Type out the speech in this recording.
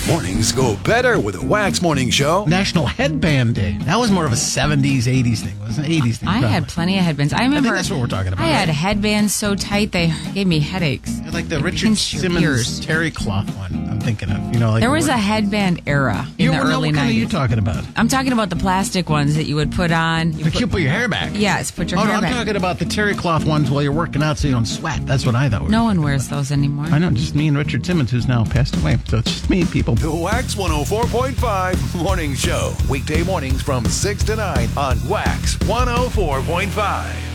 Mornings go better with a Wax Morning Show. National Headband Day. That was more of a 70s, 80s thing. It was an 80s thing. I had plenty of headbands. I remember. I think that's what we're talking about. I had headbands so tight they gave me headaches. Like the Richard pinched your Simmons ears. terry cloth one I'm thinking of. You know, like There was a headband era in the early What kind are 90s. you talking about? I'm talking about the plastic ones that you would put on. You put your hair back. Yes, put your Oh, hair no, I'm back. talking about the terry cloth ones while you're working out so you don't sweat. That's what I thought. No one wears those anymore. I know, just me and Richard Simmons, who's now passed away. So it's just me, people. The Wax 104.5 Morning Show. Weekday mornings from 6 to 9 on Wax 104.5.